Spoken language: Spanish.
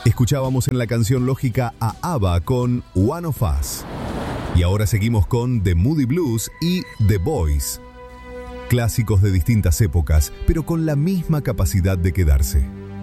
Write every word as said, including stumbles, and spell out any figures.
Escuchábamos en la canción lógica a ABBA con One of Us. Y ahora seguimos con The Moody Blues y The Boys. Clásicos de distintas épocas, pero con la misma capacidad de quedarse.